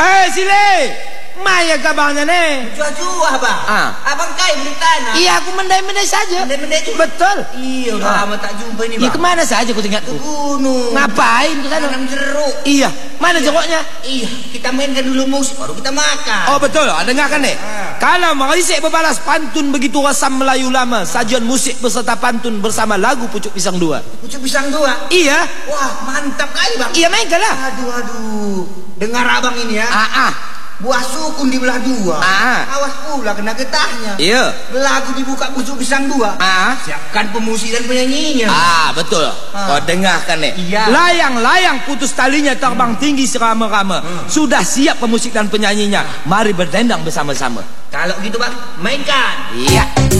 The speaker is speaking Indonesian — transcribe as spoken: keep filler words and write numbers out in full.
Eh Sile, Maya kabarnya nih. Jual-jual bang. Ah. Abang kai beli tanah. Iya aku mendai-mendai saja. Mendai-mendai juga. Betul. Iya udah Ah. lama tak jumpa ini Iya bang. kemana saja kau ingat Ke tuh? gunung. Ngapain ke sana? Tanam jeruk. Iya. Mana jeruknya? Iya, kita mainkan dulu musik baru kita makan. Oh betul, dengarkan nih. Ah. Kalau Marisik berbalas pantun begitu rasam Melayu lama, sajian musik beserta pantun bersama lagu Pucuk Pisang Dua. Pucuk pisang dua. Iya. Wah mantap kali bang. Iya mainkan lah. Aduh aduh. Dengar abang ini ya. Ah ah. Buah sukun dibelah dua. Ah. Awas pula kena getahnya. Iya. Lagu dibuka Pucuk Pisang Dua. Ah. Siapkan pemusik dan penyanyinya. Ah betul. Kau dengarkan nih. Iya. Layang-layang putus talinya terbang tinggi serama-rama. Sudah siap pemusik dan penyanyinya. Mari berdendang bersama-sama. Kalau gitu bang, mainkan. Iya.